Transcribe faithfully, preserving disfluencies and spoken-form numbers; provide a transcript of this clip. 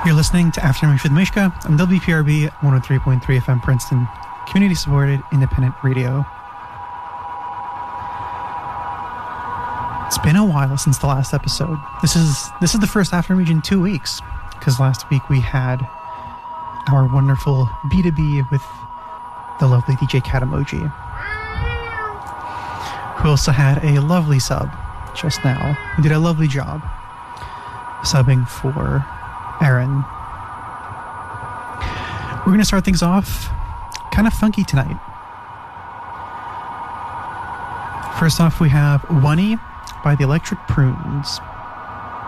You're listening to Afternoon with Mishka on W P R B one oh three point three F M Princeton, community-supported independent radio. It's been a while since the last episode. This is this is the first Afternoon in two weeks, because last week we had our wonderful B two B with the lovely D J Cat Emoji, who also had a lovely sub just now, who did a lovely job subbing for Aaron. We're going to start things off kind of funky tonight. First off, we have Oney by the Electric Prunes.